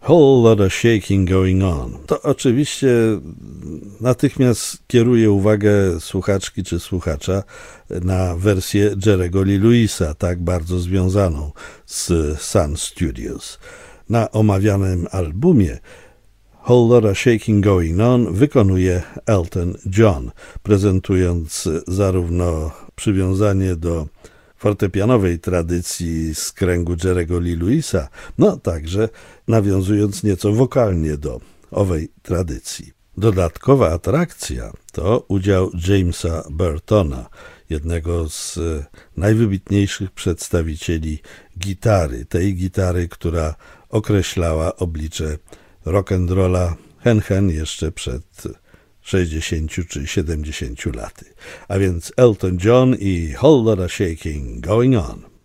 Whole lot of shaking going on. To oczywiście natychmiast kieruje uwagę słuchaczki czy słuchacza na wersję Jerry'ego Lee Lewisa, tak bardzo związaną z Sun Studios. Na omawianym albumie Whole lot of shaking going on wykonuje Elton John, prezentując zarówno przywiązanie do fortepianowej tradycji z kręgu Jerry'ego Lee Lewisa, no także nawiązując nieco wokalnie do owej tradycji. Dodatkowa atrakcja to udział Jamesa Burtona, jednego z najwybitniejszych przedstawicieli gitary, tej gitary, która określała oblicze rock'n'rolla hen jeszcze przed 60 czy 70 laty. A więc Elton John i Whole lot of shaking going on.